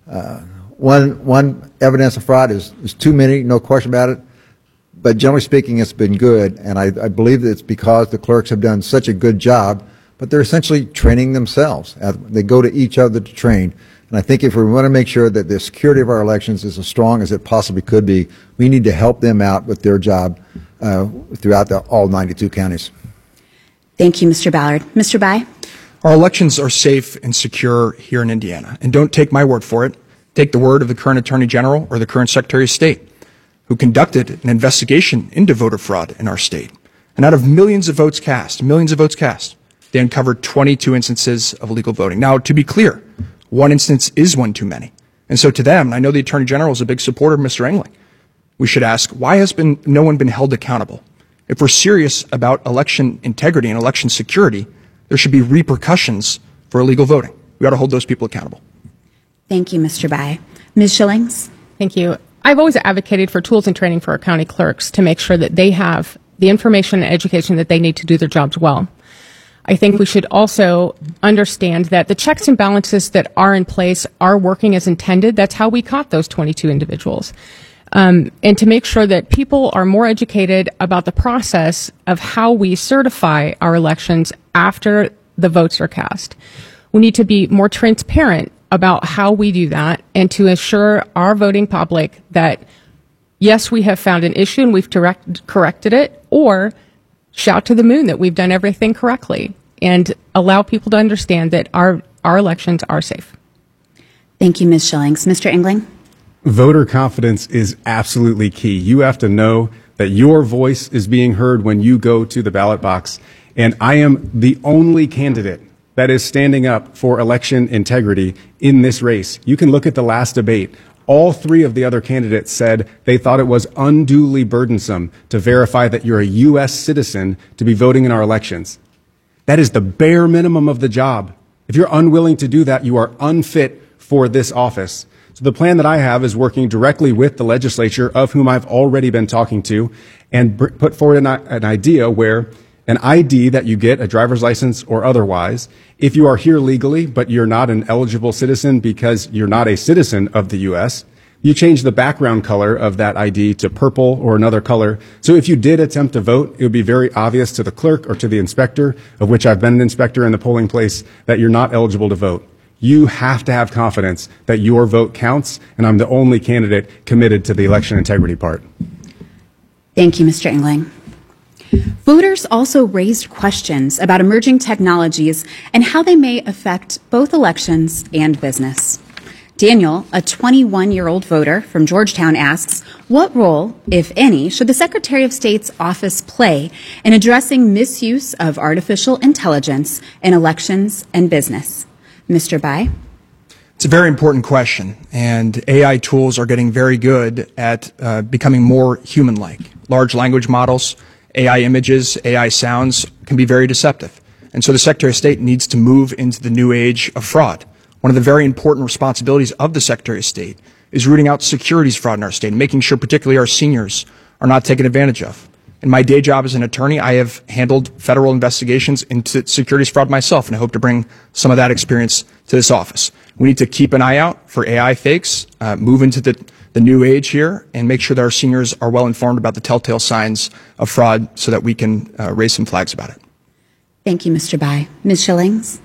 One evidence of fraud is too many, no question about it. But generally speaking, it's been good, and I believe that it's because the clerks have done such a good job, but they're essentially training themselves. They go to each other to train. And I think if we want to make sure that the security of our elections is as strong as it possibly could be, we need to help them out with their job throughout all 92 counties. Thank you, Mr. Ballard. Mr. Bai? Our elections are safe and secure here in Indiana. And don't take my word for it. Take the word of the current Attorney General or the current Secretary of State, who conducted an investigation into voter fraud in our state. And out of millions of votes cast, they uncovered 22 instances of illegal voting. Now, to be clear, one instance is one too many. And so to them, and I know the Attorney General is a big supporter of Mr. Engling, we should ask, why has no one been held accountable? If we're serious about election integrity and election security, there should be repercussions for illegal voting. We ought to hold those people accountable. Thank you, Mr. Bai. Ms. Schillings? Thank you. I've always advocated for tools and training for our county clerks to make sure that they have the information and education that they need to do their jobs well. I think we should also understand that the checks and balances that are in place are working as intended. That's how we caught those 22 individuals. And to make sure that people are more educated about the process of how we certify our elections after the votes are cast. We need to be more transparent about how we do that and to assure our voting public that, yes, we have found an issue and we've corrected it, or shout to the moon that we've done everything correctly and allow people to understand that our elections are safe. Thank you, Ms. Schillings. Mr. Engling? Voter confidence is absolutely key. You have to know that your voice is being heard when you go to the ballot box. And I am the only candidate that is standing up for election integrity in this race. You can look at the last debate. All three of the other candidates said they thought it was unduly burdensome to verify that you're a U.S. citizen to be voting in our elections. That is the bare minimum of the job. If you're unwilling to do that, you are unfit for this office. So the plan that I have is working directly with the legislature, of whom I've already been talking to, and put forward an idea where an ID that you get, a driver's license or otherwise, if you are here legally, but you're not an eligible citizen because you're not a citizen of the U.S., you change the background color of that ID to purple or another color. So if you did attempt to vote, it would be very obvious to the clerk or to the inspector, of which I've been an inspector in the polling place, that you're not eligible to vote. You have to have confidence that your vote counts, and I'm the only candidate committed to the election integrity part. Thank you, Mr. Engling. Voters also raised questions about emerging technologies and how they may affect both elections and business. Daniel, a 21-year-old voter from Georgetown, asks, what role, if any, should the Secretary of State's office play in addressing misuse of artificial intelligence in elections and business? Mr. Bai? It's a very important question, and AI tools are getting very good at becoming more human-like. Large language models, AI images, AI sounds can be very deceptive. And so the Secretary of State needs to move into the new age of fraud. One of the very important responsibilities of the Secretary of State is rooting out securities fraud in our state and making sure particularly our seniors are not taken advantage of. In my day job as an attorney, I have handled federal investigations into securities fraud myself, and I hope to bring some of that experience to this office. We need to keep an eye out for AI fakes, move into the new age here, and make sure that our seniors are well informed about the telltale signs of fraud so that we can raise some flags about it. Thank you, Mr. Bai. Ms. Schillings?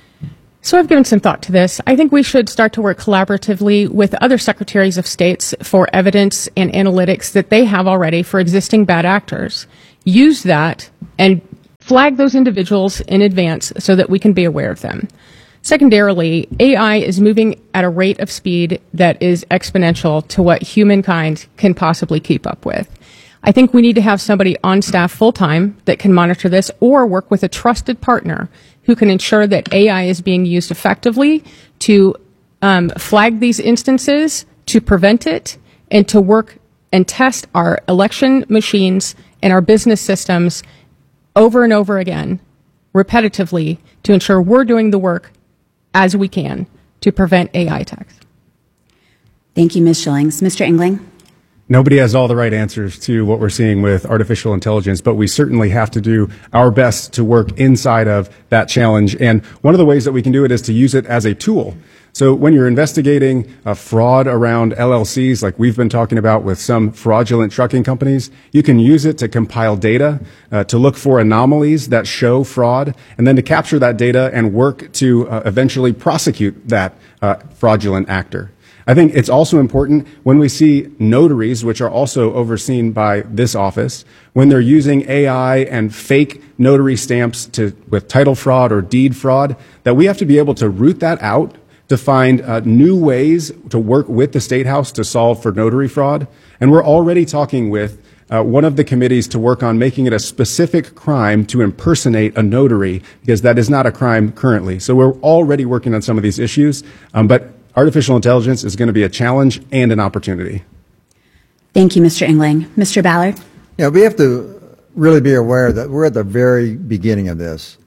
So I've given some thought to this. I think we should start to work collaboratively with other secretaries of states for evidence and analytics that they have already for existing bad actors. Use that and flag those individuals in advance so that we can be aware of them. Secondarily, AI is moving at a rate of speed that is exponential to what humankind can possibly keep up with. I think we need to have somebody on staff full-time that can monitor this or work with a trusted partner who can ensure that AI is being used effectively to flag these instances, to prevent it, and to work and test our election machines and our business systems over and over again, repetitively, to ensure we're doing the work as we can to prevent AI attacks. Thank you, Ms. Schillings. Mr. Engling? Nobody has all the right answers to what we're seeing with artificial intelligence, but we certainly have to do our best to work inside of that challenge. And one of the ways that we can do it is to use it as a tool. So when you're investigating fraud around LLCs, like we've been talking about with some fraudulent trucking companies, you can use it to compile data, to look for anomalies that show fraud, and then to capture that data and work to eventually prosecute that fraudulent actor. I think it's also important when we see notaries, which are also overseen by this office, when they're using AI and fake notary stamps with title fraud or deed fraud, that we have to be able to root that out to find new ways to work with the State House to solve for notary fraud. And we're already talking with one of the committees to work on making it a specific crime to impersonate a notary, because that is not a crime currently. So we're already working on some of these issues, but artificial intelligence is going to be a challenge and an opportunity. Thank you, Mr. Engling. Mr. Ballard? Yeah, we have to really be aware that we're at the very beginning of this.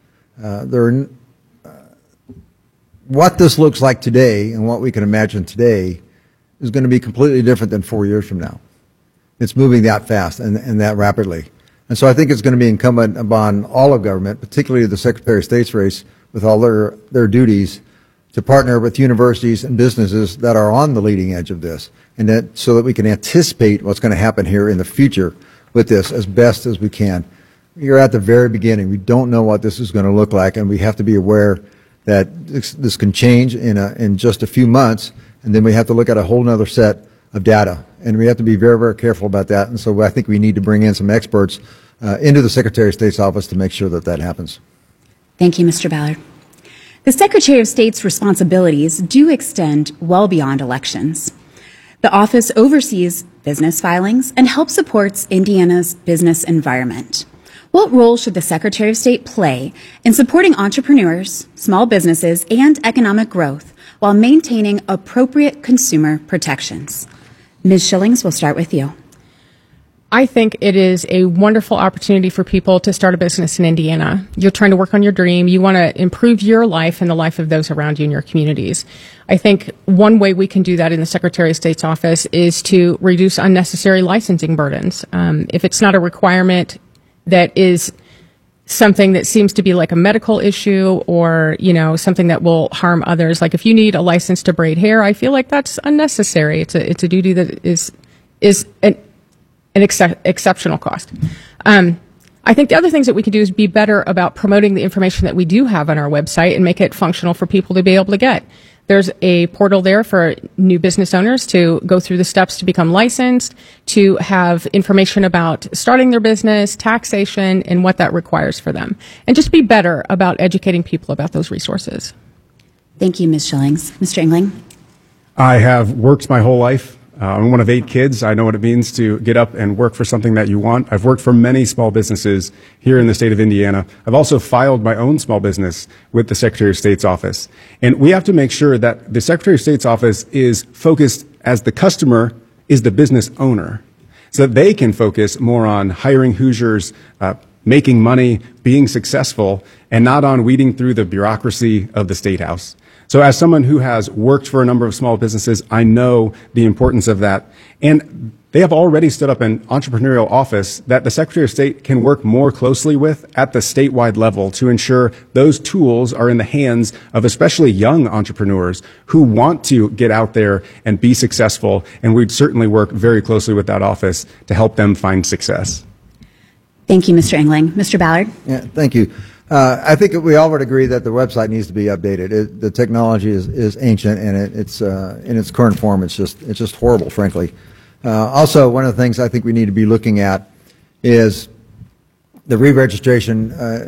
What this looks like today and what we can imagine today is going to be completely different than 4 years from now. It's moving that fast and that rapidly. And so I think it's going to be incumbent upon all of government, particularly the Secretary of State's race, with all their duties, to partner with universities and businesses that are on the leading edge of this, and that so that we can anticipate what's going to happen here in the future with this as best as we can. You're at the very beginning. We don't know what this is going to look like, and we have to be aware that this can change in just a few months, and then we have to look at a whole other set of data, and we have to be very, very careful about that. And so I think we need to bring in some experts into the Secretary of State's office to make sure that that happens. Thank you, Mr. Ballard. The Secretary of State's responsibilities do extend well beyond elections. The office oversees business filings and helps supports Indiana's business environment. What role should the Secretary of State play in supporting entrepreneurs, small businesses, and economic growth while maintaining appropriate consumer protections? Ms. Schillings, we'll start with you. I think it is a wonderful opportunity for people to start a business in Indiana. You're trying to work on your dream. You want to improve your life and the life of those around you in your communities. I think one way we can do that in the Secretary of State's office is to reduce unnecessary licensing burdens. If it's not a requirement that is something that seems to be like a medical issue or, something that will harm others, like if you need a license to braid hair, I feel like that's unnecessary. It's a duty that is an exceptional cost. I think the other things that we can do is be better about promoting the information that we do have on our website and make it functional for people to be able to get. There's a portal there for new business owners to go through the steps to become licensed, to have information about starting their business, taxation, and what that requires for them. And just be better about educating people about those resources. Thank you, Ms. Schillings. Mr. Engling? I have worked my whole life. I'm one of 8 kids. I know what it means to get up and work for something that you want. I've worked for many small businesses here in the state of Indiana. I've also filed my own small business with the Secretary of State's office. And we have to make sure that the Secretary of State's office is focused as the customer is the business owner, so that they can focus more on hiring Hoosiers, making money, being successful, and not on weeding through the bureaucracy of the State House. So as someone who has worked for a number of small businesses, I know the importance of that. And They have already stood up an entrepreneurial office that the Secretary of State can work more closely with at the statewide level to ensure those tools are in the hands of especially young entrepreneurs who want to get out there and be successful. And we'd certainly work very closely with that office to help them find success. Thank you, Mr. Engling. Mr. Ballard? Yeah, thank you. I think we all would agree that the website needs to be updated. The technology is ancient, and it's in its current form. It's just horrible, frankly. Also, one of the things I think we need to be looking at is the re-registration